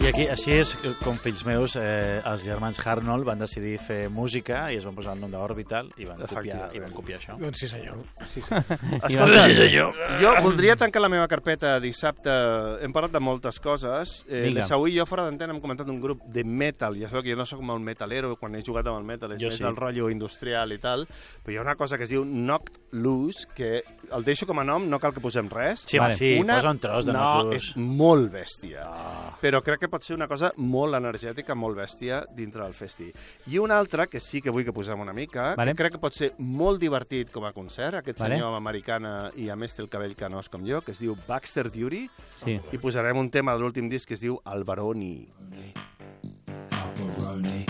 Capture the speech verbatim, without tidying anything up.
I aquí, així és com fills meus, eh, els germans Harnold van decidir fer música i es van posar el nom d'Orbital i van copiar, i van copiar això. Doncs sí, senyor. Sí, sí. Escolta, sí, senyor. Jo voldria tancar la meva carpeta dissabte. Hem parlat de moltes coses. Eh, L'Esaú i jo fora d'antena hem comentat un grup de metal. Ja sabeu que jo no sóc un metalero, quan he jugat amb el metal és jo més sí. del rotllo industrial i tal, però hi ha una cosa que es diu Knocked Loose, que el deixo com a nom, no cal que posem res. Sí, vale. sí, una... posa un tros de No, és molt bèstia. Oh. Però crec que pot ser una cosa molt energètica, molt bèstia dintre del festi. I una altra, que sí que vull que posem una mica, vale. que crec que pot ser molt divertit com a concert, aquest vale. senyor americana i a més té el cabell canós com jo, que es diu Baxter Dury, sí. i posarem un tema de l'últim disc que es diu Albaroni. Albaroni.